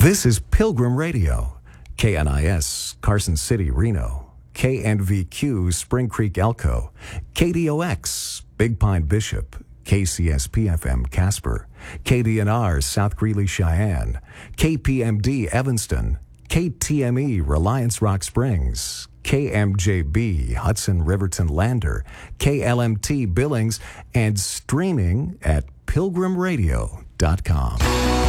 This is Pilgrim Radio, KNIS, Carson City, Reno, KNVQ, Spring Creek, Elko, KDOX, Big Pine, Bishop, KCSP-FM, Casper, KDNR, South Greeley, Cheyenne, KPMD, Evanston, KTME, Reliance Rock Springs, KMJB, Hudson, Riverton, Lander, KLMT, Billings, and streaming at pilgrimradio.com.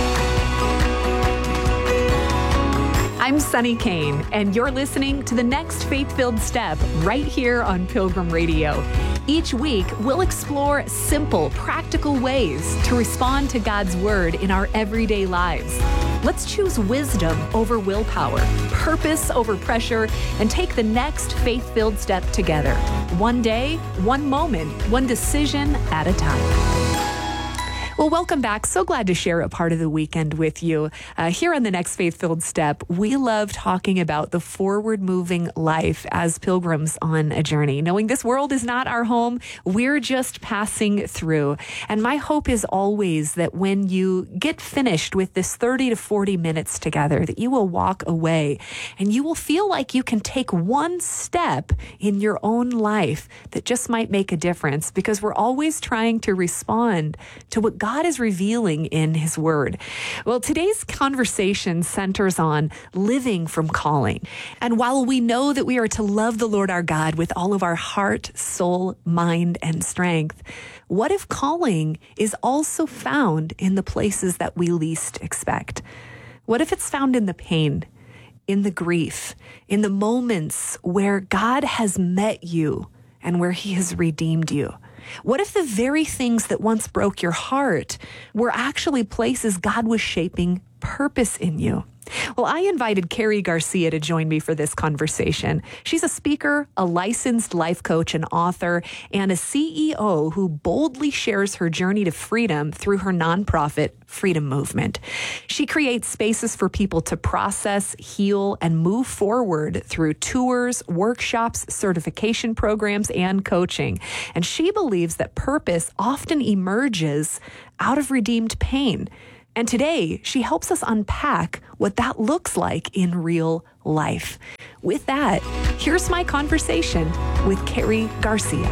I'm Sunny Kane, and you're listening to the next Faith-Filled Step right here on Pilgrim Radio. Each week, we'll explore simple, practical ways to respond to God's Word in our everyday lives. Let's choose wisdom over willpower, purpose over pressure, and take the next faith-filled step together. One day, one moment, one decision at a time. Well, welcome back. So glad to share a part of the weekend with you. Here on the next Faith-Filled Step, we love talking about the forward-moving life as pilgrims on a journey. Knowing this world is not our home, we're just passing through. And my hope is always that when you get finished with this 30 to 40 minutes together, that you will walk away and you will feel like you can take one step in your own life that just might make a difference, because we're always trying to respond to what God is revealing in His Word. Well, today's conversation centers on living from calling. And while we know that we are to love the Lord our God with all of our heart, soul, mind, and strength, what if calling is also found in the places that we least expect? What if it's found in the pain, in the grief, in the moments where God has met you and where He has redeemed you? What if the very things that once broke your heart were actually places God was shaping purpose in you? Well, I invited Carrie Garcia to join me for this conversation. She's a speaker, a licensed life coach and author, and a CEO who boldly shares her journey to freedom through her nonprofit, Freedom Movement. She creates spaces for people to process, heal, and move forward through tours, workshops, certification programs, and coaching. And she believes that purpose often emerges out of redeemed pain. And today, she helps us unpack what that looks like in real life. With that, here's my conversation with Carrie Garcia.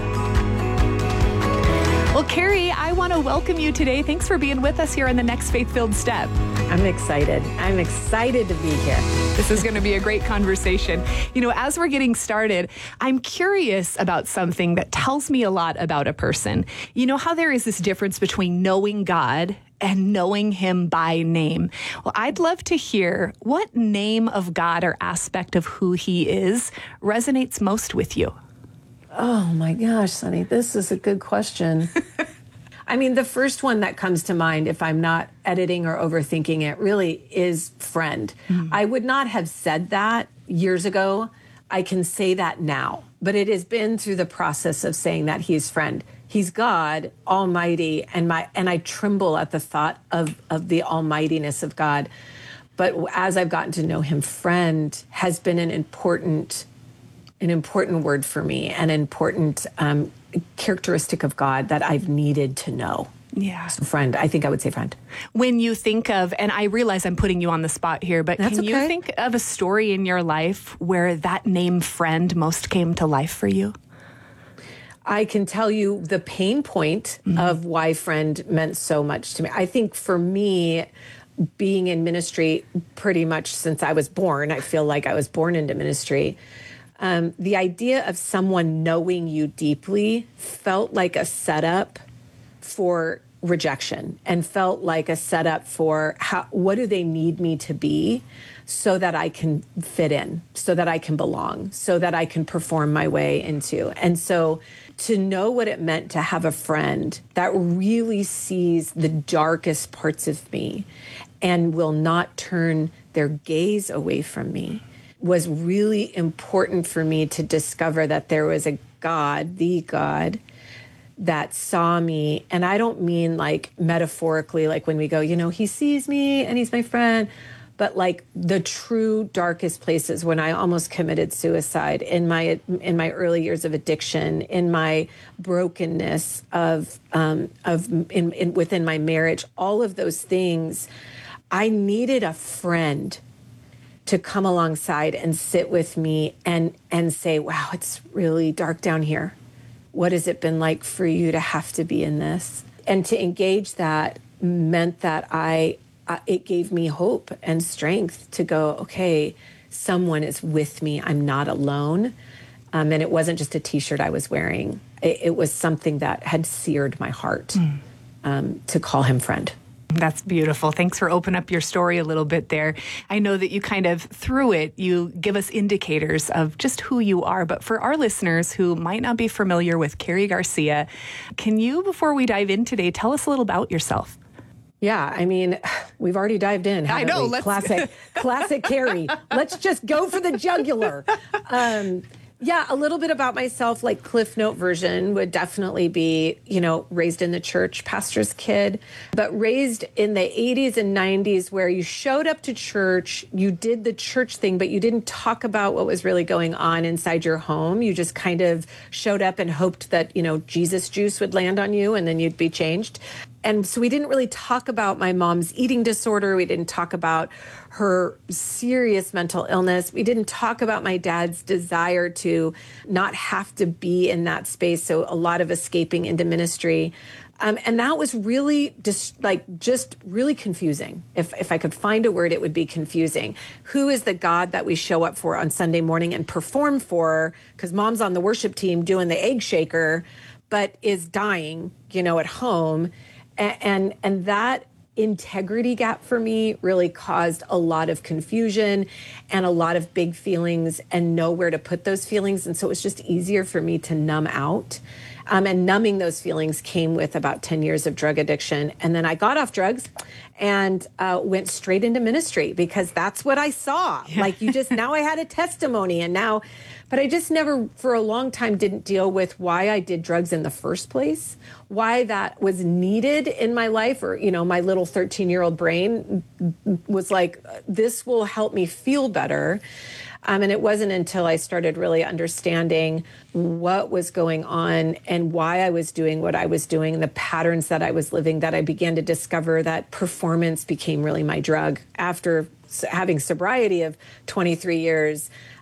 Well, Carrie, I want to welcome you today. Thanks for being with us here on the next Faith-Filled Step. I'm excited. I'm excited to be here. This is going to be a great conversation. You know, as we're getting started, I'm curious about something that tells me a lot about a person. You know how there is this difference between knowing God and knowing Him by name. Well, I'd love to hear what name of God or aspect of who He is resonates most with you. Oh my gosh, Sunny, this is a good question. I mean, the first one that comes to mind, if I'm not editing or overthinking it, really is friend. I would not have said that years ago. I can say that now, but it has been through the process of saying that He's friend. He's God, Almighty, and I tremble at the thought of the almightiness of God. But as I've gotten to know Him, friend has been an important word for me, an important characteristic of God that I've needed to know. Yeah. So friend, I think I would say friend. When you think of, and I realize I'm putting you on the spot here, but That's can you okay. think of a story in your life where that name friend most came to life for you? I can tell you the pain point of why friend meant so much to me. I think for me, being in ministry pretty much since I was born, I feel like I was born into ministry. The idea of someone knowing you deeply felt like a setup for rejection and felt like a setup for what do they need me to be so that I can fit in, so that I can belong, so that I can perform my way into. And so to know what it meant to have a friend that really sees the darkest parts of me and will not turn their gaze away from me was really important for me to discover that there was a God, the God, that saw me. And I don't mean like metaphorically, like when we go, you know, He sees me and He's my friend, but like the true darkest places when I almost committed suicide in my early years of addiction, in my brokenness within my marriage, all of those things. I needed a friend to come alongside and sit with me and say, wow, it's really dark down here. What has it been like for you to have to be in this? And to engage that meant that it gave me hope and strength to go, okay, someone is with me. I'm not alone. And it wasn't just a T-shirt I was wearing. It was something that had seared my heart to call him friend. That's beautiful. Thanks for opening up your story a little bit there. I know that you kind of, through it, you give us indicators of just who you are. But for our listeners who might not be familiar with Carrie Garcia, can you, before we dive in today, tell us a little about yourself? Yeah, I mean, we've already dived in. I know. Classic Carrie. Let's just go for the jugular. Yeah, a little bit about myself, like Cliff Note version would definitely be, raised in the church, pastor's kid, but raised in the 80s and 90s where you showed up to church, you did the church thing, but you didn't talk about what was really going on inside your home. You just kind of showed up and hoped that, Jesus juice would land on you and then you'd be changed. And so we didn't really talk about my mom's eating disorder. We didn't talk about her serious mental illness. We didn't talk about my dad's desire to not have to be in that space. So a lot of escaping into ministry. And that was really just really confusing. If I could find a word, it would be confusing. Who is the God that we show up for on Sunday morning and perform for? Because mom's on the worship team doing the egg shaker, but is dying, at home. And that integrity gap for me really caused a lot of confusion and a lot of big feelings and nowhere to put those feelings. And so it was just easier for me to numb out. And numbing those feelings came with about 10 years of drug addiction. And then I got off drugs and went straight into ministry because that's what I saw. Yeah. Now I had a testimony but I just never, for a long time, didn't deal with why I did drugs in the first place, why that was needed in my life, or, my little 13-year-old brain was like, this will help me feel better. And it wasn't until I started really understanding what was going on and why I was doing what I was doing and the patterns that I was living that I began to discover that performance became really my drug. After having sobriety of 23 years,